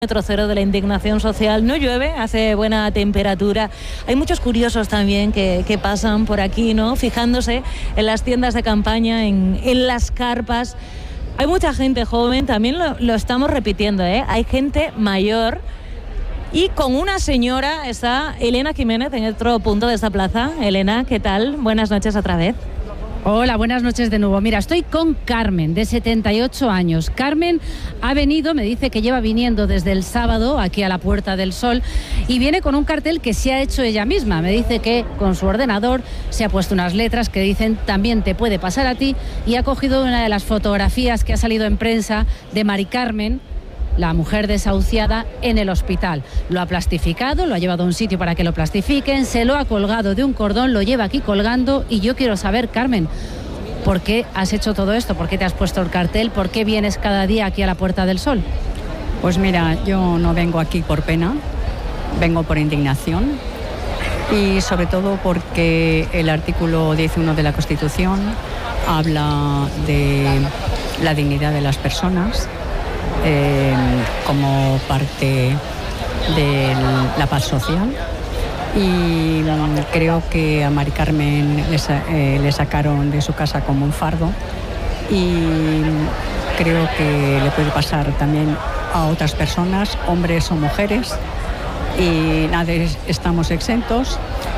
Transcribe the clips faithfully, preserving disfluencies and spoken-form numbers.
Metro cero de la indignación social. No llueve, hace buena temperatura. Hay muchos curiosos también que, que pasan por aquí, ¿no? Fijándose en las tiendas de campaña, en, en las carpas. Hay mucha gente joven, también lo, lo estamos repitiendo, ¿eh? Hay gente mayor. Y con una señora está Elena Jiménez en otro punto de esta plaza. Elena, ¿qué tal? Buenas noches otra vez. Hola, buenas noches de nuevo. Mira, estoy con Carmen, de setenta y ocho años. Carmen ha venido, me dice que lleva viniendo desde el sábado aquí a la Puerta del Sol y viene con un cartel que se ha hecho ella misma. Me dice que con su ordenador se ha puesto unas letras que dicen también te puede pasar a ti, y ha cogido una de las fotografías que ha salido en prensa de Mari Carmen, la mujer desahuciada, en el hospital. Lo ha plastificado, lo ha llevado a un sitio para que lo plastifiquen, se lo ha colgado de un cordón, lo lleva aquí colgando. Y yo quiero saber, Carmen, ¿por qué has hecho todo esto? ¿Por qué te has puesto el cartel? ¿Por qué vienes cada día aquí a la Puerta del Sol? Pues mira, yo no vengo aquí por pena, vengo por indignación, y sobre todo porque el artículo dieciuno de la Constitución habla de la dignidad de las personas Eh, como parte de la paz social, y creo que a Mari Carmen le, eh, le sacaron de su casa como un fardo, y creo que le puede pasar también a otras personas, hombres o mujeres, y nadie estamos exentos.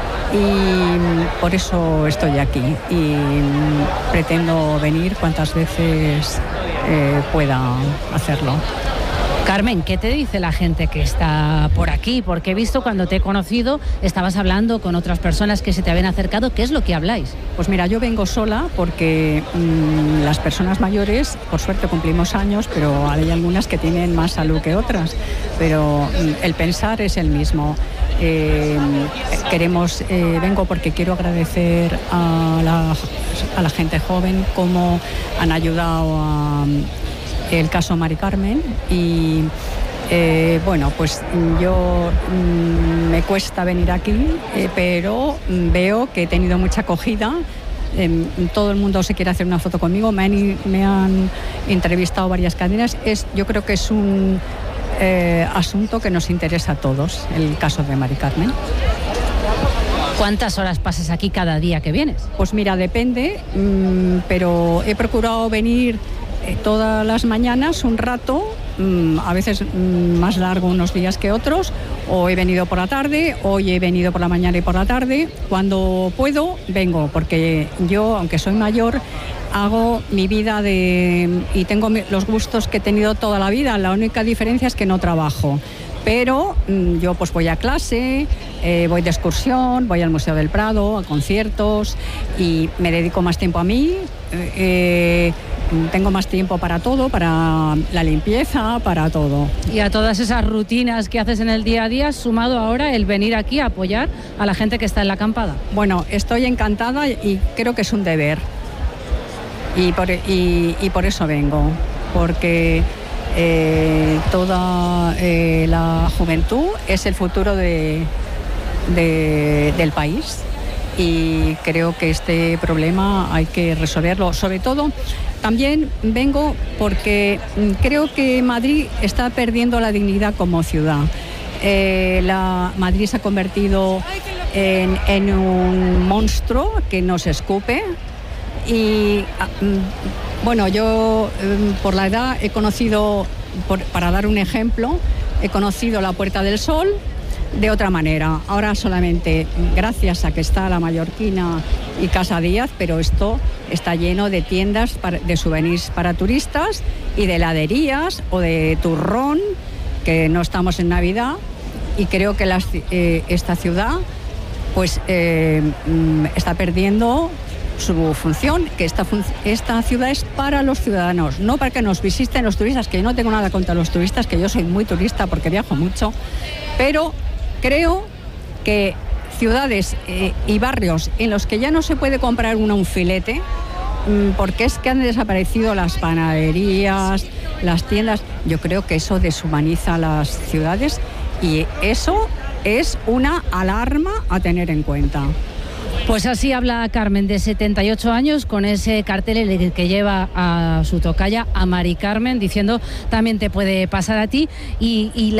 Y por eso estoy aquí y pretendo venir cuantas veces eh, pueda hacerlo. Carmen, ¿qué te dice la gente que está por aquí? Porque he visto cuando te he conocido, estabas hablando con otras personas que se te habían acercado. ¿Qué es lo que habláis? Pues mira, yo vengo sola porque mmm, las personas mayores, por suerte cumplimos años, pero hay algunas que tienen más salud que otras. Pero mmm, el pensar es el mismo. Eh, queremos, eh, vengo porque quiero agradecer a la, a la gente joven cómo han ayudado a el caso Mari Carmen, y eh, bueno, pues yo mm, me cuesta venir aquí, eh, pero veo que he tenido mucha acogida. Eh, todo el mundo se quiere hacer una foto conmigo, me han, me han entrevistado varias cadenas. Es, yo creo que es un eh, asunto que nos interesa a todos, el caso de Mari Carmen. ¿Cuántas horas pasas aquí cada día que vienes? Pues mira, depende, mmm, pero he procurado venir eh, todas las mañanas un rato, mmm, a veces mmm, más largo unos días que otros, o he venido por la tarde, hoy he venido por la mañana y por la tarde. Cuando puedo, vengo, porque yo, aunque soy mayor, hago mi vida de y tengo los gustos que he tenido toda la vida. La única diferencia es que no trabajo. Pero mmm, yo pues voy a clase, eh, voy de excursión, voy al Museo del Prado, a conciertos, y me dedico más tiempo a mí. Eh, tengo más tiempo para todo, para la limpieza, para todo. Y a todas esas rutinas que haces en el día a día, sumado ahora el venir aquí a apoyar a la gente que está en la acampada. Bueno, estoy encantada y creo que es un deber. Y por, y, y por eso vengo, porque Eh, toda eh, la juventud es el futuro de, de, del país, y creo que este problema hay que resolverlo. Sobre todo, también vengo porque creo que Madrid está perdiendo la dignidad como ciudad. Eh, la, Madrid se ha convertido en, en un monstruo que nos escupe. Y bueno, yo por la edad he conocido, por, para dar un ejemplo, he conocido la Puerta del Sol de otra manera. Ahora solamente gracias a que está la Mallorquina y Casa Díaz, pero esto está lleno de tiendas para, de souvenirs para turistas, y de heladerías o de turrón, que no estamos en Navidad, y creo que las, eh, esta ciudad pues eh, está perdiendo su función, que esta, fun- esta ciudad es para los ciudadanos, no para que nos visiten los turistas, que yo no tengo nada contra los turistas, que yo soy muy turista porque viajo mucho, pero creo que ciudades eh, y barrios en los que ya no se puede comprar uno un filete, mmm, porque es que han desaparecido las panaderías, las tiendas, yo creo que eso deshumaniza las ciudades, y eso es una alarma a tener en cuenta. Pues así habla Carmen, de setenta y ocho años, con ese cartel en el que lleva a su tocaya, a Mari Carmen, diciendo también te puede pasar a ti. Y, y la